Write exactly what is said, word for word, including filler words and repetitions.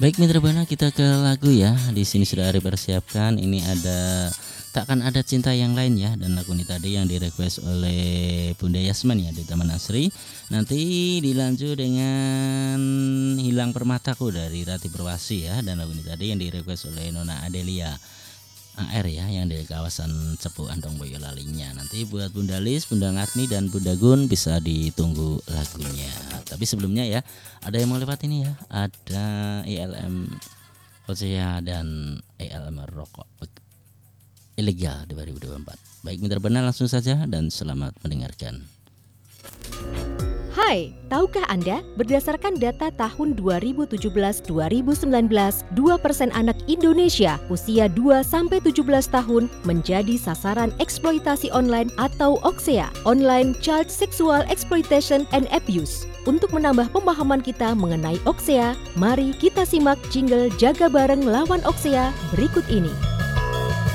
Baik mitra Buana, kita ke lagu ya. Di sini sudah ada persiapkan. Ini ada Takkan Ada Cinta Yang Lain ya, dan lagu ini tadi yang direquest oleh Bunda Yasmin ya di Taman Asri. Nanti dilanjut dengan Hilang Permataku dari Rati Perwasi ya, dan lagu ini tadi yang direquest oleh Nona Adelia A R ya, yang dari kawasan Cepu Andong Boyolalinya. Nanti buat Bunda Lis, Bunda Ngatmi dan Bunda Gun bisa ditunggu lagunya. Tapi sebelumnya ya, ada yang mau lewat ini ya, ada I L M Hosea dan I L M Rokok Ilegal dua ribu dua puluh empat. Baik mitra benar, langsung saja dan selamat mendengarkan. Hai, tahukah Anda, berdasarkan data tahun dua ribu tujuh belas dua ribu sembilan belas, dua persen anak Indonesia usia dua sampai tujuh belas tahun menjadi sasaran eksploitasi online atau O X E A, Online Child Sexual Exploitation and Abuse. Untuk menambah pemahaman kita mengenai O X E A, mari kita simak jingle Jaga Bareng Lawan O X E A berikut ini.